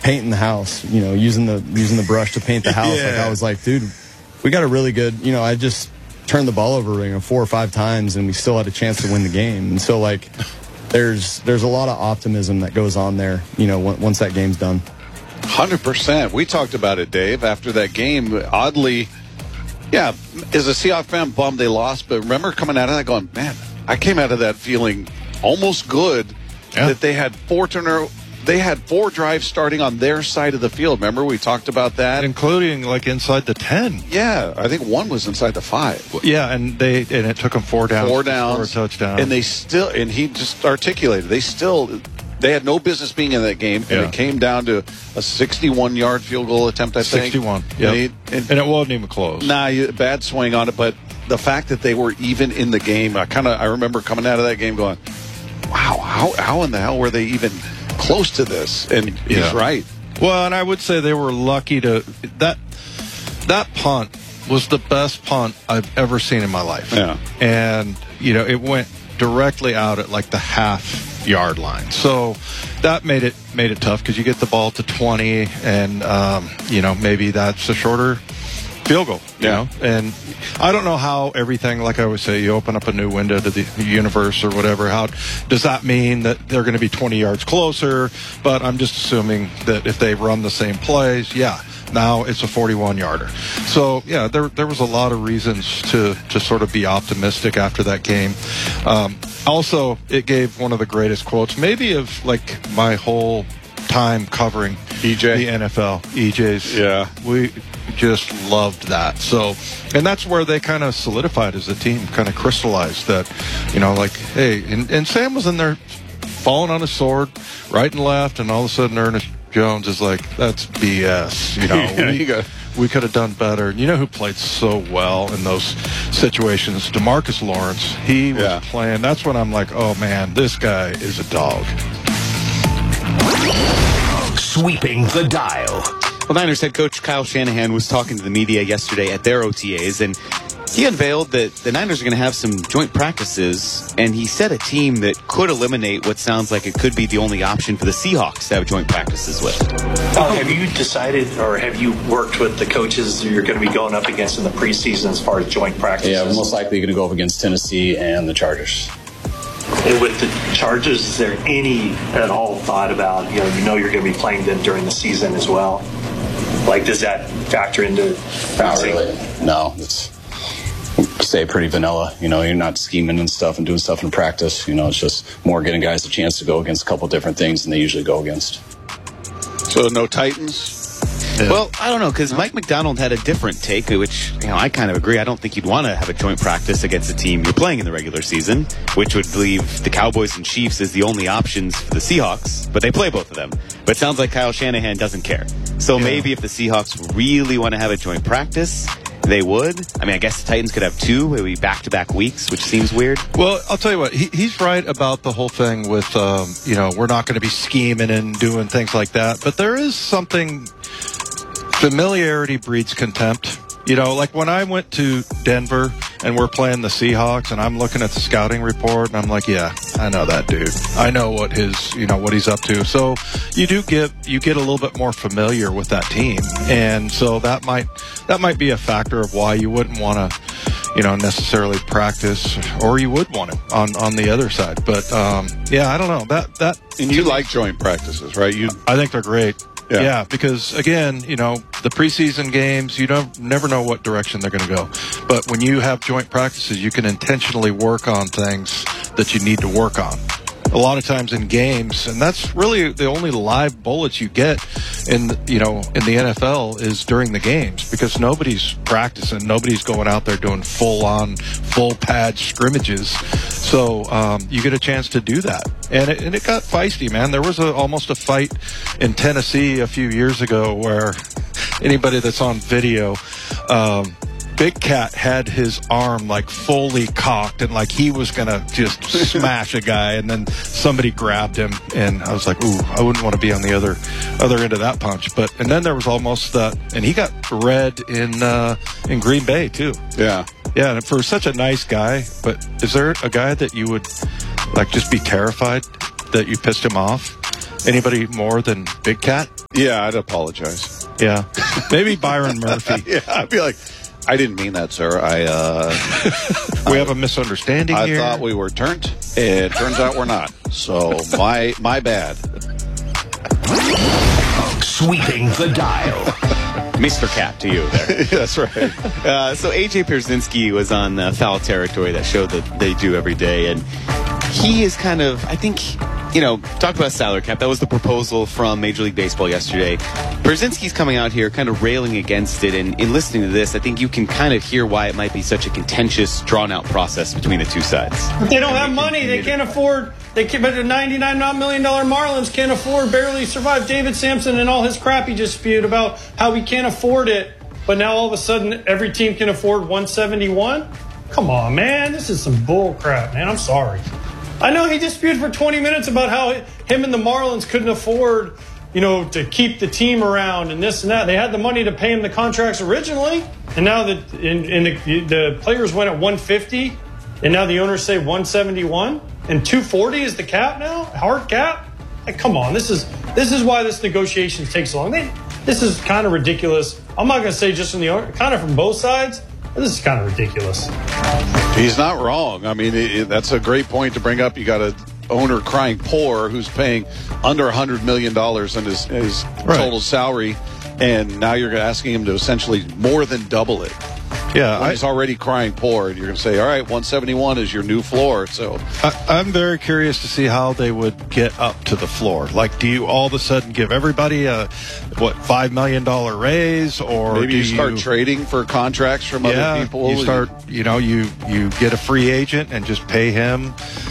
painting the house, using the brush to paint the house. Yeah. Like, I was like, dude, we got a really good, I just turned the ball over 4 or 5 times and we still had a chance to win the game. And so, like, there's a lot of optimism that goes on there, once that game's done. 100%. We talked about it, Dave, after that game. Oddly, yeah, as a Seahawks fan, bummed they lost. But remember coming out of that going, man, I came out of that feeling almost good that they had 4 drives starting on their side of the field. Remember, we talked about that, including like inside the 10. Yeah, I think one was inside the 5. Well, yeah, and it took them 4 downs. 4 downs, for a touchdown, and he just articulated they had no business being in that game, and it came down to a 61-yard field goal attempt. I think 61. Yeah, and it wasn't even close. Bad swing on it, but the fact that they were even in the game, I remember coming out of that game going, wow, how in the hell were they even close to this? And he's right. Well, and I would say they were lucky that punt was the best punt I've ever seen in my life. Yeah. And, it went directly out at like the half-yard line. So that made it tough because you get the ball to 20 and, maybe that's a shorter field goal, you know? And I don't know how everything, like I always say, you open up a new window to the universe or whatever. How does that mean that they're going to be 20 yards closer? But I'm just assuming that if they run the same plays, now it's a 41-yarder. So, there was a lot of reasons to sort of be optimistic after that game. Also, it gave one of the greatest quotes, maybe of like my whole time covering EJ. The NFL. EJ's. We just loved that. So, and that's where they kind of solidified as a team, kind of crystallized that, hey, and Sam was in there falling on his sword right and left, and all of a sudden Ernest Jones is like, that's BS. We could have done better. You know who played so well in those situations? DeMarcus Lawrence. He was playing. That's when I'm like, oh, man, this guy is a dog. Sweeping the dial. Well, Niners head coach Kyle Shanahan was talking to the media yesterday at their OTAs, and he unveiled that the Niners are going to have some joint practices, and he said a team that could eliminate what sounds like it could be the only option for the Seahawks to have joint practices with. Have you decided, or have you worked with the coaches you're going to be going up against in the preseason as far as joint practices? Yeah, we're most likely going to go up against Tennessee and the Chargers. And with the Chargers, is there any at all thought about, you're going to be playing them during the season as well? Like, does that factor into? Not really. No, it's stay pretty vanilla. You're not scheming and stuff and doing stuff in practice. It's just more getting guys a chance to go against a couple different things than they usually go against. So no Titans? Yeah. Well, I don't know, because Mike McDonald had a different take, which, I kind of agree. I don't think you'd want to have a joint practice against a team you're playing in the regular season, which would leave the Cowboys and Chiefs as the only options for the Seahawks, but they play both of them. But it sounds like Kyle Shanahan doesn't care. So maybe if the Seahawks really want to have a joint practice, they would. I guess the Titans could have 2. It would be back-to-back weeks, which seems weird. Well, I'll tell you what. He's right about the whole thing with, we're not going to be scheming and doing things like that. But there is something, familiarity breeds contempt. Like when I went to Denver and we're playing the Seahawks and I'm looking at the scouting report and I'm like, yeah, I know that dude. I know what what he's up to. So you get a little bit more familiar with that team. And so that might be a factor of why you wouldn't want to, necessarily practice, or you would want to on the other side. But, I don't know that. And you like joint practices, right? I think they're great. Yeah, because again, the preseason games, you never know what direction they're going to go. But when you have joint practices, you can intentionally work on things that you need to work on. A lot of times in games, and that's really the only live bullets you get in the NFL is during the games, because nobody's practicing, nobody's going out there doing full pad scrimmages. So you get a chance to do that, and it got feisty, man. There was almost a fight in Tennessee a few years ago where anybody that's on video. Big Cat had his arm like fully cocked and like he was gonna just smash a guy, and then somebody grabbed him, and I was like, ooh, I wouldn't want to be on the other end of that punch. And then there was almost that, and he got red in Green Bay too. Yeah, and for such a nice guy. But is there a guy that you would like just be terrified that you pissed him off? Anybody more than Big Cat? Yeah, I'd apologize. Yeah. Maybe Byron Murphy. Yeah, I'd be like, I didn't mean that, sir. We have a misunderstanding here. I thought we were turned. It turns out we're not. So my bad. Sweeping the dial. Mr. Cap to you there. That's right. So AJ Pierzynski was on Foul Territory, that show that they do every day, and he is kind of, I think, talk about salary cap. That was the proposal from Major League Baseball yesterday. Pierzynski's coming out here kind of railing against it, and in listening to this, I think you can kind of hear why it might be such a contentious, drawn-out process between the two sides. They don't have money. They can't afford. But the $99 million Marlins can't afford, barely survive David Sampson and all his crap he just spewed about how we can't afford it. But now all of a sudden, every team can afford 171? Come on, man. This is some bull crap, man. I'm sorry. I know he just spewed for 20 minutes about how him and the Marlins couldn't afford, to keep the team around and this and that. They had the money to pay him the contracts originally, and now the players went at 150, and now the owners say 171, and 240 is the cap now, hard cap. Like, come on, this is why this negotiation takes so long. This is kind of ridiculous. I'm not going to say just from the owner, kind of from both sides. This is kind of ridiculous. He's not wrong. I mean, that's a great point to bring up. You got an owner crying poor who's paying under $100 million on his total salary, and now you're asking him to essentially more than double it. Yeah, he's already crying poor, and you're going to say, all right, 171 is your new floor. So I'm very curious to see how they would get up to the floor. Like, do you all of a sudden give everybody a $5 million raise, or maybe you start trading for contracts from other people? You start, you get a free agent and just pay him.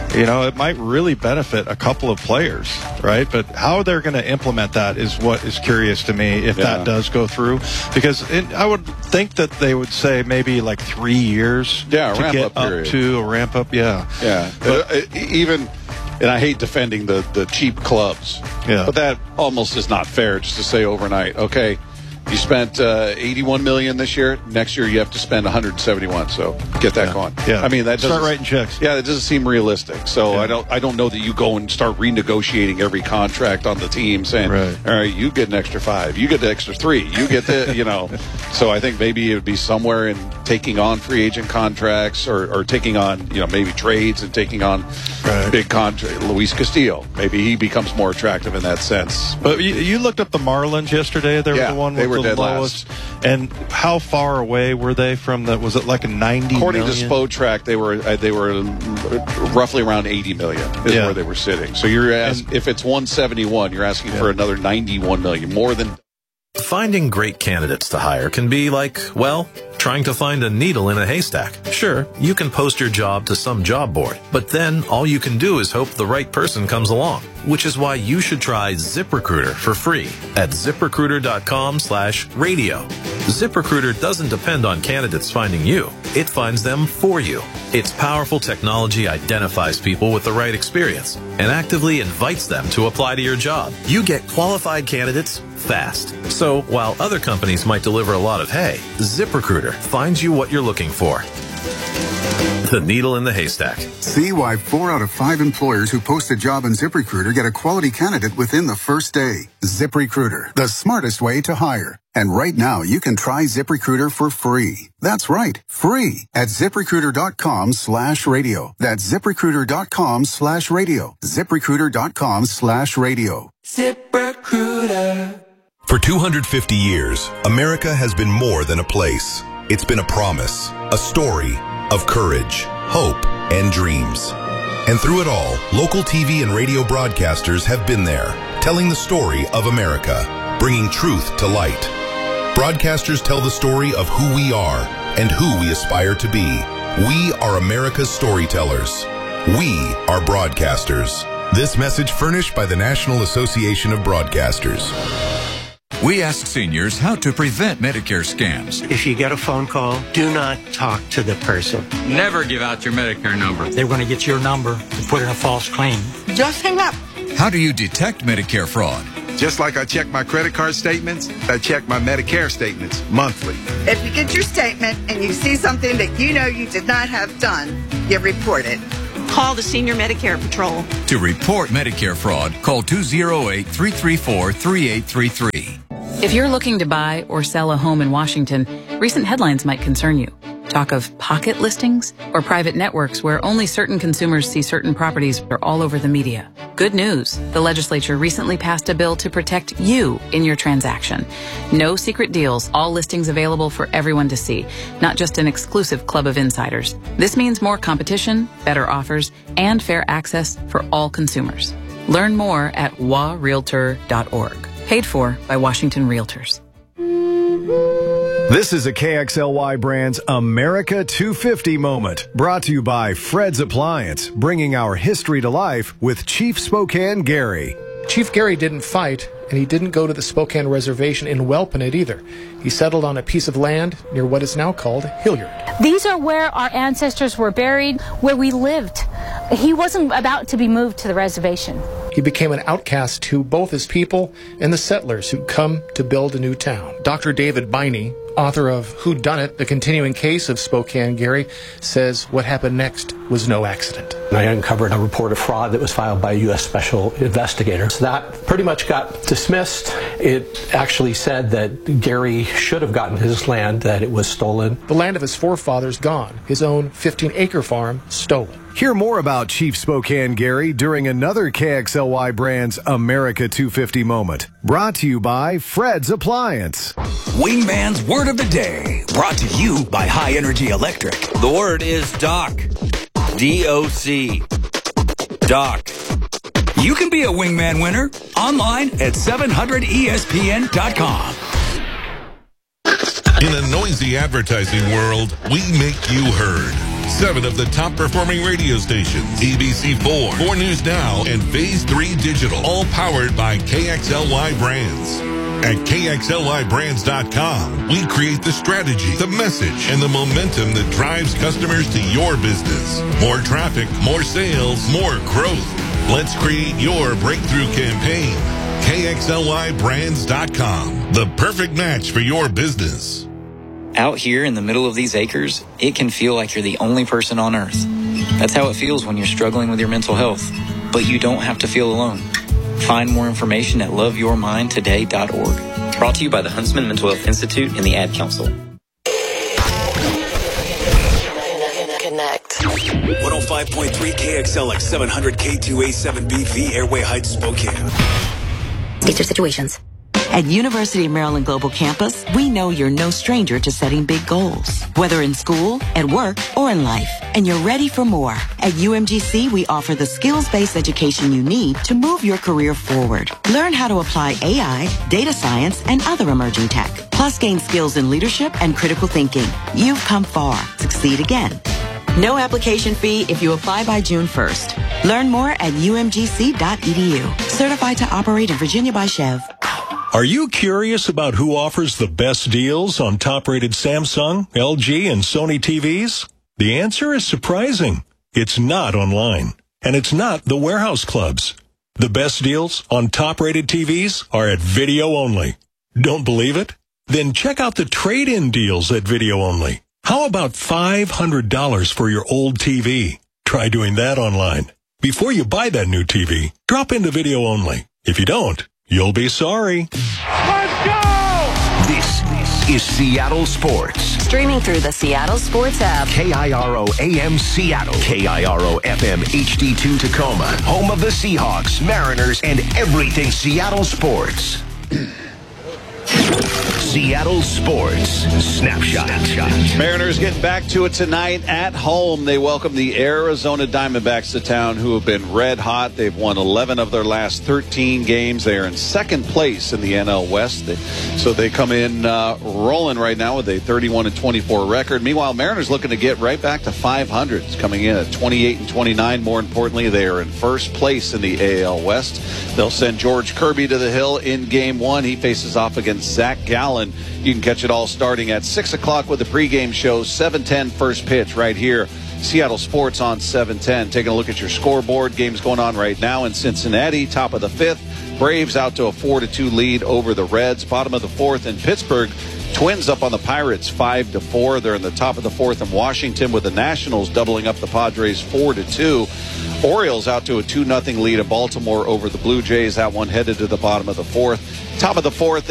It might really benefit a couple of players, right? But how they're going to implement that is what is curious to me if that does go through. Because I would think that they would say maybe like 3 years to get up to a ramp up. Yeah. But even, and I hate defending the cheap clubs, but that almost is not fair just to say overnight, okay, you spent $81 million this year. Next year you have to spend $171. So get that going. Yeah. I mean, that start writing checks. Yeah, that doesn't seem realistic. So I don't know that you go and start renegotiating every contract on the team, saying, all right, you get an extra 5, you get the extra 3, you get the So I think maybe it would be somewhere in taking on free agent contracts or taking on maybe trades and taking on big contract. Luis Castillo, maybe he becomes more attractive in that sense. But you looked up the Marlins yesterday. They were the one with the lowest. And how far away were they from the? Was it like a 90 According million? to Spotrac, they were roughly around 80 million is where they were sitting. So you're if it's 171, you're asking for another 91 million, more than. Finding great candidates to hire can be like, trying to find a needle in a haystack. Sure, you can post your job to some job board, but then all you can do is hope the right person comes along, which is why you should try ZipRecruiter for free at ZipRecruiter.com/radio. ZipRecruiter doesn't depend on candidates finding you. It finds them for you. Its powerful technology identifies people with the right experience and actively invites them to apply to your job. You get qualified candidates fast. So while other companies might deliver a lot of hay, ZipRecruiter finds you what you're looking for. The needle in the haystack. See why 4 out of 5 employers who post a job on ZipRecruiter get a quality candidate within the first day. ZipRecruiter, the smartest way to hire. And right now, you can try ZipRecruiter for free. That's right, free at ZipRecruiter.com/radio. That's ZipRecruiter.com/radio. ZipRecruiter.com/radio. ZipRecruiter. For 250 years, America has been more than a place. It's been a promise, a story of courage, hope, and dreams. And through it all, local TV and radio broadcasters have been there, telling the story of America, bringing truth to light. Broadcasters tell the story of who we are and who we aspire to be. We are America's storytellers. We are broadcasters. This message furnished by the National Association of Broadcasters. We ask seniors how to prevent Medicare scams. If you get a phone call, do not talk to the person. Never give out your Medicare number. They're going to get your number and put in a false claim. Just hang up. How do you detect Medicare fraud? Just like I check my credit card statements, I check my Medicare statements monthly. If you get your statement and you see something that you know you did not have done, you report it. Call the Senior Medicare Patrol. To report Medicare fraud, call 208-334-3833. If you're looking to buy or sell a home in Washington, recent headlines might concern you. Talk of pocket listings or private networks where only certain consumers see certain properties are all over the media. Good news. The legislature recently passed a bill to protect you in your transaction. No secret deals, all listings available for everyone to see, not just an exclusive club of insiders. This means more competition, better offers, and fair access for all consumers. Learn more at warealtor.org. Paid for by Washington Realtors. This is a KXLY Brands America 250 moment, brought to you by Fred's Appliance, bringing our history to life with Chief Spokane Gary. Chief Gary didn't fight, and he didn't go to the Spokane Reservation in Welpinit either. He settled on a piece of land near what is now called Hilliard. These are where our ancestors were buried, where we lived. He wasn't about to be moved to the reservation. He became an outcast to both his people and the settlers who'd come to build a new town. Dr. David Biney, author of Whodunit, the continuing case of Spokane Gary, says what happened next was no accident. I uncovered a report of fraud that was filed by a U.S. Special Investigator. So that pretty much got dismissed. It actually said that Gary should have gotten his land, that it was stolen. The land of his forefathers gone, his own 15-acre farm stolen. Hear more about Chief Spokane Gary during another KXLY Brands America 250 moment, brought to you by Fred's Appliance. Wingman's Word of the Day, brought to you by High Energy Electric. The word is DOC. D-O-C. DOC. You can be a Wingman winner online at 700ESPN.com. In a noisy advertising world, we make you heard. 7 of the top performing radio stations, ABC4, 4 News Now, and Phase 3 Digital, all powered by KXLY Brands. At KXLYBrands.com, we create the strategy, the message, and the momentum that drives customers to your business. More traffic, more sales, more growth. Let's create your breakthrough campaign. KXLYBrands.com, the perfect match for your business. Out here in the middle of these acres, it can feel like you're the only person on earth. That's how it feels when you're struggling with your mental health. But you don't have to feel alone. Find more information at loveyourmindtoday.org. Brought to you by the Huntsman Mental Health Institute and the Ad Council. Connect. 105.3 KXLX 700 K2A7BV Airway Heights, Spokane. These are situations. At University of Maryland Global Campus, we know you're no stranger to setting big goals, whether in school, at work, or in life, and you're ready for more. At UMGC, we offer the skills-based education you need to move your career forward. Learn how to apply AI, data science, and other emerging tech, plus gain skills in leadership and critical thinking. You've come far. Succeed again. No application fee if you apply by June 1st. Learn more at umgc.edu. Certified to operate in Virginia by Chev. Are you curious about who offers the best deals on top-rated Samsung, LG, and Sony TVs? The answer is surprising. It's not online, and it's not the warehouse clubs. The best deals on top-rated TVs are at Video Only. Don't believe it? Then check out the trade-in deals at Video Only. How about $500 for your old TV? Try doing that online. Before you buy that new TV, drop into Video Only. If you don't, you'll be sorry. Let's go! This is Seattle Sports. Streaming through the Seattle Sports app. KIRO AM Seattle. KIRO FM HD2 Tacoma. Home of the Seahawks, Mariners, and everything Seattle sports. Seattle Sports Snapshot. Mariners getting back to it tonight at home. They welcome the Arizona Diamondbacks to town, who have been red hot. They've won 11 of their last 13 games. They are in second place in the NL West. So they come in rolling right now with a 31-24 record. Meanwhile, Mariners looking to get right back to 500. It's coming in at 28-29. More importantly, they are in first place in the AL West. They'll send George Kirby to the hill in Game 1. He faces off against Zach Gallen. You can catch it all starting at 6 o'clock with the pregame show, 7:10 first pitch right here. Seattle Sports on 7:10. Taking a look at your scoreboard. Games going on right now in Cincinnati, top of the 5th. Braves out to a 4-2 lead over the Reds. Bottom of the 4th in Pittsburgh, Twins up on the Pirates 5-4. They're in the top of the fourth in Washington, with the Nationals doubling up the Padres 4-2. Orioles out to a 2-0 lead in Baltimore over the Blue Jays. That one headed to the bottom of the fourth. Top of the fourth.